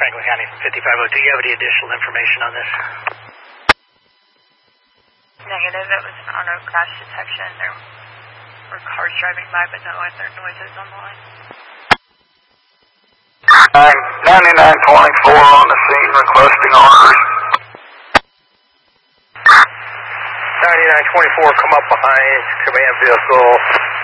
Franklin County 5502. Do you have any additional information on this? Negative. It was an auto crash detection. There were cars driving by, but no other noises on the line. 9924 on the scene requesting orders. 9924, come up behind command vehicle.